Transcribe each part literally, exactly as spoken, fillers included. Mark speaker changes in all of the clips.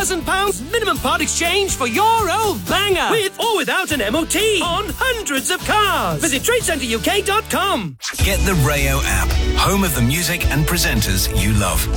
Speaker 1: thousand pounds minimum part exchange for your old banger. With or without an M O T on hundreds of cars. Visit trade centre U K dot com.
Speaker 2: Get the Rayo app, home of the music and presenters you love.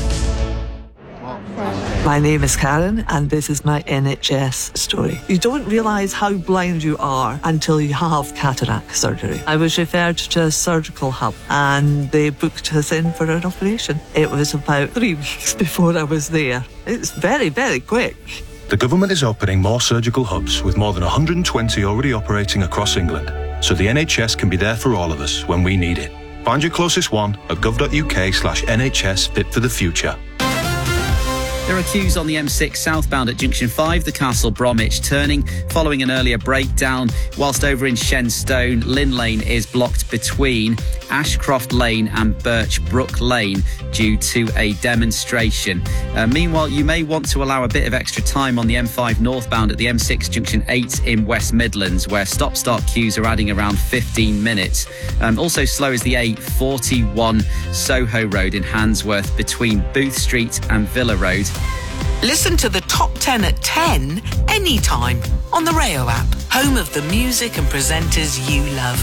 Speaker 3: My name is Karen and this is my N H S story. You don't realise how blind you are until you have cataract surgery. I was referred to a surgical hub and they booked us in for an operation. It was about three weeks before I was there. It's very, very quick.
Speaker 4: The government is opening more surgical hubs with more than one hundred twenty already operating across England, so the N H S can be there for all of us when we need it. Find your closest one at gov.uk slash NHS Fit for the Future.
Speaker 5: There are queues on the M six southbound at Junction five, the Castle Bromwich turning, following an earlier breakdown, whilst over in Shenstone, Lynn Lane is blocked between Ashcroft Lane and Birchbrook Lane due to a demonstration. Uh, meanwhile, you may want to allow a bit of extra time on the M five northbound at the M six Junction eight in West Midlands, where stop-start queues are adding around fifteen minutes. Um, also slow is the A forty-one Soho Road in Handsworth between Booth Street and Villa Road.
Speaker 6: Listen to the top ten at ten anytime on the Rayo app, home of the music and presenters you love.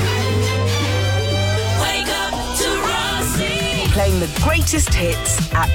Speaker 7: Wake up to Rossi.
Speaker 6: Playing the greatest hits at